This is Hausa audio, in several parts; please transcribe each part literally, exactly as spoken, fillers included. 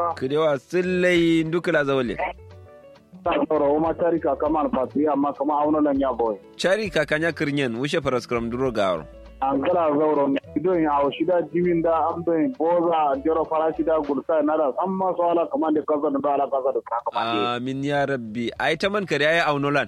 ka. Kidewa sillai dukula zawale. Ta tsoro ma tari ka kama alfati amma kama auna nan ya boy. Chari kakanya kirnyen wushe paraskram duro gawar. An kala zauro ido ya awo shida jimin da an bai boza jero farashi da gursa na da amma so ala kama da kaza da ala kaza da kama. Amin ya rabbi. Ai ta man kare ayi aunolan.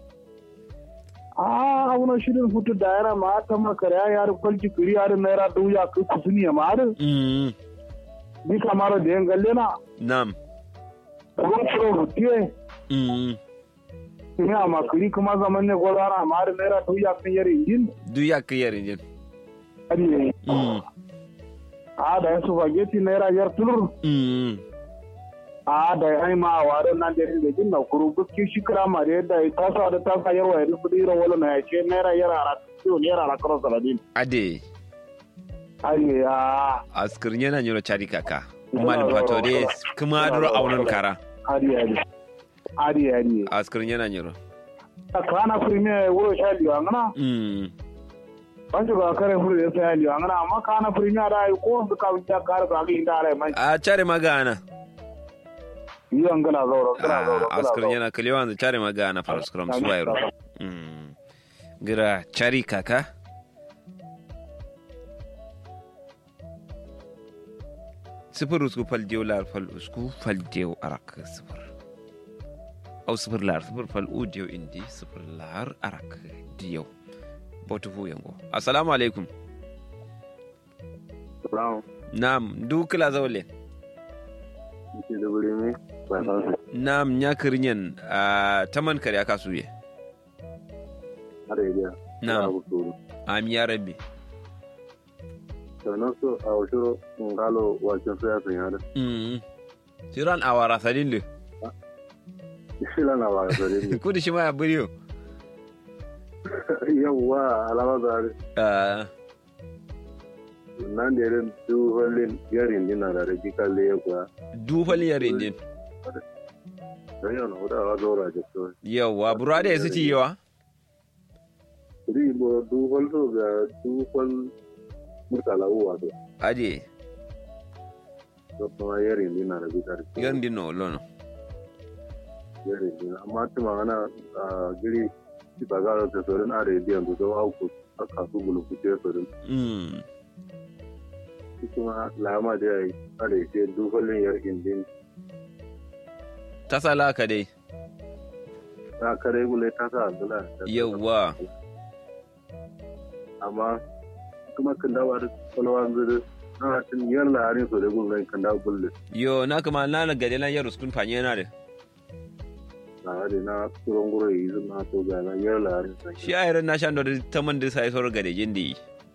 Ah auna shirin hutu da yana ma ta man kare ayi har kwalji kiri har naira duya ku kusuni ma har. Mm. Ni kamar da yan galle na. Nam. Ko pro tie. Mm. Ina ma kiri kuma zaman ne gwara ma har naira duya kan yare yin. Duya kan yare yin. Ani. Mm. Ah da su bageti naira yar tulur. Mm. Ah da ai ma ware nan da da jin na kuru buski shikra ma da da ta sa da ta sa yarwa da kudi ro wala na ce naira yara ra to naira ra karo saladin. Ade. Ai ah askirnya na nyoro chari kaka. Mal patore kuma duro aunon kara. Ari ari. Ari ari. Askirnya na nyoro. Kana premier wuro shali wangana. Mm. Banjo ga kare furu da shali wangana amma kana premier da ko su ka ta kare ka ga inda rai mai. A chare magana. Yi angala zauro kala zauro. Askirnya na kalewan da chare magana paraskram suwairo. Mm. Gira chari kaka. Sifir usku fal diyo lar fal usku fal diyo arak sifir. Au sifir lar sifir fal u diyo indi sifir lar arak diyo. Botu fu yango. Assalamu alaikum. Salam. Naam, du kila zawle. Ki da gure me? Ba sa. Naam, nya kirinyen a taman kare aka suye. Are ya. Naam. Am ya rabbi. Sannan so a wasu ngalo wajen saya sun yada. Mm. Siran awara sadin le. Siran awara sadin le. Kudi shi ma ya buriyo. Yawwa alama zare. Ah. Nan da irin duhalin yarin dina da rage kalle ya kuwa. Duhalin yarin din. Sai yana wuda wa zora da so. Yawwa burada ya suci yawa. Kudi bo duhal so ga duhal murtala uwa to. Aje. To kuma yarin dina da bidar. Yarin din no lono. Yarin dina amma tuma ana giri ki bagaro ta sorin are biyan to auku aka su bulu ku ce sorin. Mm. Kuma lama da yayi are ce duhalin yarin din. Ta sala ka dai. Ta kare gule ta sa Abdullah. Yawwa. Amma kuma kan dawo da kwalwan zuru na tun yar laharin so da gulgai kan dawo gulle. Yo na kuma na na gade na yaro skun fanye na da. Na da na turon gure yi na to ga na yar laharin sai. Shi ayran na shan da ta man da sai sor gade jindi.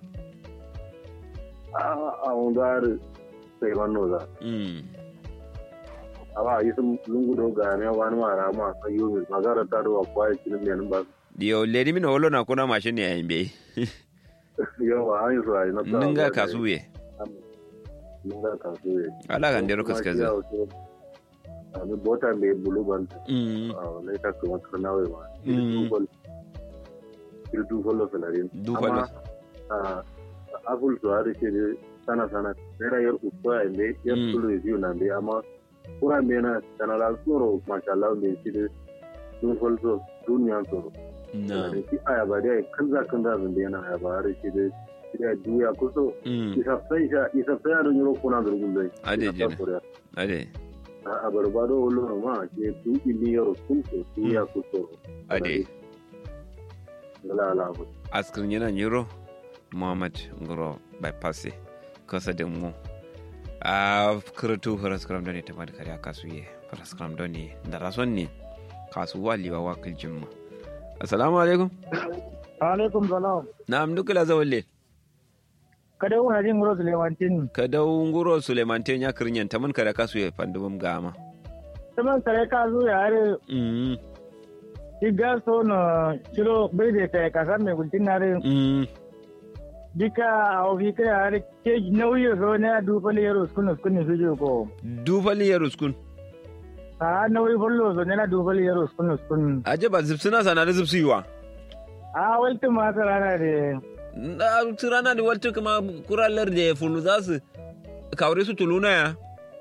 A a on gar sai wannan za. Mm. Aba yi sun lungu do ga ne wani mara ma sai yo mi magara ta do akwai kin ne nan ba. Yo lady min wolo na kuna mashin ne ayin be. Yawa an yi so ai na ta. Ninga kasuye. Ninga kasuye. Ala kan dero kaskaza. Ami bota me bulu ban. Mm. Ah ne ta kuma kanawe ma. Mm. Il du follow salarin. Du follow. Ah aful so ari ke sana sana. Era yor uppa inde yor tulu review na be amma pura mena kanala soro mashallah me shi du follow duniya soro. Na. Shi aya ba dai kanza kanza zan da yana aya ba ari shi dai ya duya kuso. Isa sai isa sai da yoro kuna zurgun dai. Ade jene. Ade. A barbado wolo ma ke tu ili yoro kunto tu ya kuso. Ade. La la. Askrin yana nyiro Muhammad Ngoro bypass kasa da mu. A kuratu faraskram doni ta bada kariya kasuye. Faraskram doni da rason ne kasuwa liwa wakil jimma. Assalamu alaikum. Alaikum salam. Na'am dukula zawalle. Kadau hajin Ngoro Sulemantin. Kadau Ngoro Sulemantin ya kirinyan ta mun kare kasuye fandubum gama. Taman kare kasu ya are. Mm. Diga so no chiro bede ta kasan me gultin nare. Mm. Dika au vika are ke nauyi so ne du fali yaro skun skun su ko. Du fali yaro skun. Ah nauyi follo so ne na du fali yaro skun skun. Aje ba zipsuna sana da zipsiwa. Ah walta ma rana de. Na rana da walta kuma kuralar da fulu za su kawre su tuluna ya.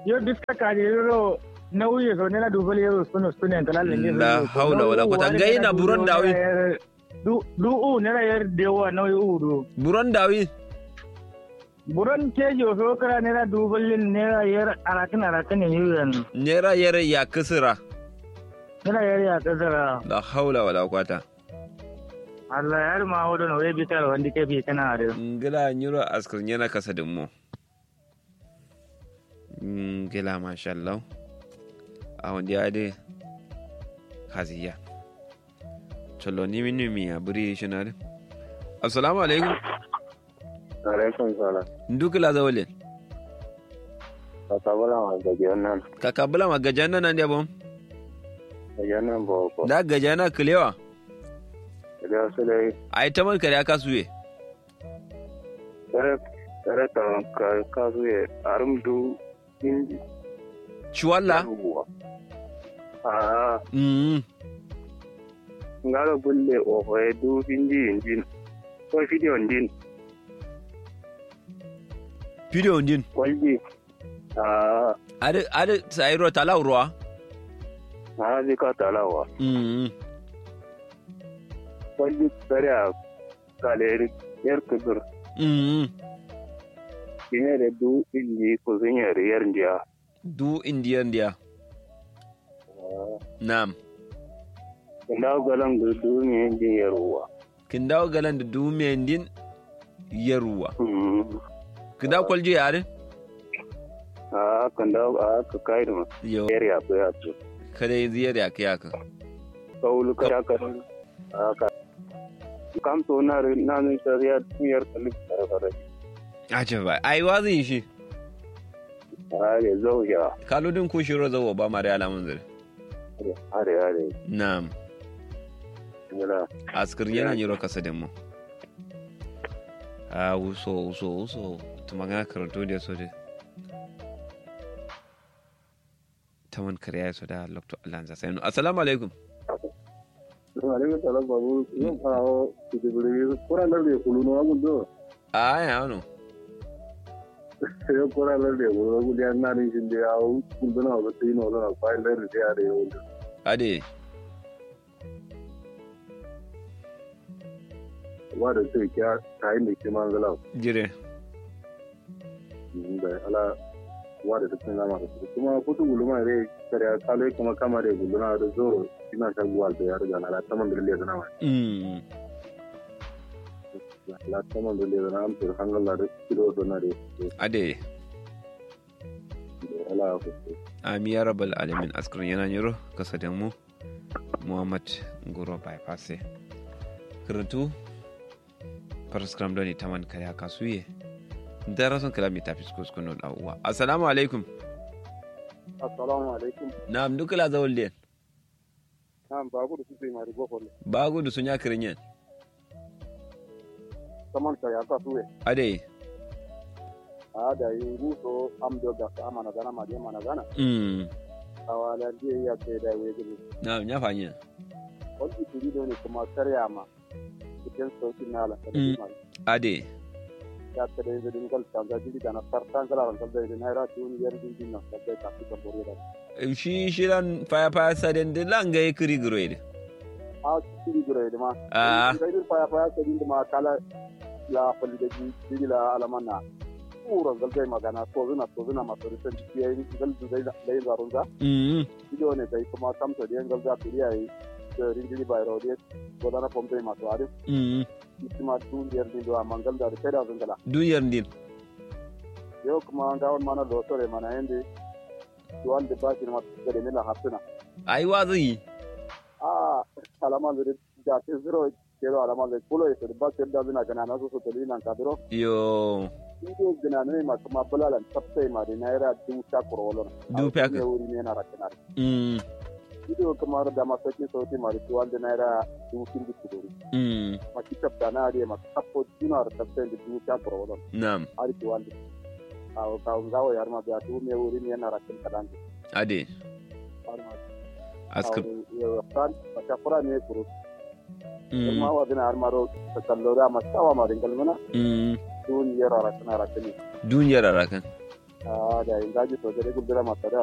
yo diska kadiro nauyi so ne na dubal yaro suno suno talal ne la haula wala quwwata ngai na buron dawi du du u ne na yar dewa nauyi u du buron dawi buron kejo so kara ne na dubalin ne na yar arakin arakin ne yuyan nera yar ya kisira ne na yar ya kasara la haula wala quwwata Allah yar ma wodo no webi tar wandi ke bi kana are ngila nyuro askar nyana kasa din mu ngila masha Allah a wanda ya dai kaziya chalo ni minu mi aburi shinare assalamu alaikum alaikum salam ndukila zawale kakabula ma gajanan kakabula ma gajanan nan dia bom gajanan bo ko da gajana kilewa da sai ai taman kare aka suye kare kare ta ka ka suye arum du in chuwalla ah mm ngalo bulle o ho du inji injin ko video ndin video ndin kwalji ah ade ade sayro talawro ah ni ka talawa mm kwalji kare kale yar kudur mm ine da du inji ko zinyar yar ndiya du indiya ndiya na'am kindawo galan da du ne din yaruwa kindawo galan da du me din yaruwa kindawo kwalji yare ah kindawo a ka kai da yo area ko ya to kada ziyar ya kai aka kaulu ka ka aka kam to na na ne shari'a tuyar kalif tare aje ba ai wazi shi are zo ya kaludin ko shiro zawo ba mare alamun zare are are na'am mira askar yana yiro kasa da mu a uso uso uso to magana karanto da so da taman kariya so da lokto alanza sai assalamu alaikum wa alaikum salam babu yau kawo kidibiri kuran da ya kuluno agun do a ya no yo kuran da ya kuluno agun ya na ni jinde ya u kunduna ba sai no na file da ya da yau ade wa da sai kya kai ne ki mangala jire da ala wa da dukkan zama da kuma kutu guluma re kare kale kuma kama da guluna da zoro ina ta guwal da ya riga na ta man da le zana ma mm la ta man da le zana am tur hangala da kilo da na re ade ala ko ami ya rabbal alamin askar yana yiro kasa da mu muhammad ngoro bypass karatu paraskram doni taman kare kasuye darason kalami ta fiskus kuno da uwa assalamu alaikum assalamu alaikum na'am dukala zawalde na'am babu da su mari gofo bagu da sunya kirinyen taman kare kasuye ade ada yi ruso amdo ga amana gana ma de mana gana mm awala je ya ce da we gani na'am nya fanya wani turi ne kuma karya ma cikin sauki na la ade ya ta da yanzu dingal tanga jidi da na sartan kala ran da da naira tun yar din din na da ta fi kan bore da shi shiran faya faya saden de langa e kiri groide a kiri groide ma ah da faya faya saden ma kala la fali da jidi la alamanna puro galgai magana to zuna to zuna masu rikin yayi galdu dai da dai zarun za mm video ne dai kuma kamta da yan galza to yayi da rinjili bai rode godana pompe masu arif mm kuma tun yar din da mangal da sai da zangala duniyar din yau kuma ga wannan mana da sore mana yande to wanda ba shi ma da ne la hafsina ai wazi a alama da da zero kero alama da kulo ya ba sai da zuna kana na so to dinan kadro yo ido gina ne ma kuma bulalan tafsai ma da naira dubu ta kurolon du pa ne wuri ne na rakana mm ido kuma da masaki sauti ma da wanda naira dubu kin dukuri mm ma kitab da na da ma kapo dinar tafsai da dubu ta kurolon na'am ari to wanda a ka ngawo yar ma da tu ne wuri ne na rakana kadan ade askar yo san ta fara ne kuro mm kuma wa dina har maro ta kallora ma tawa ma dingal mana mm duniyar rakana rakani duniyar arakan a da in daji to da gudura masara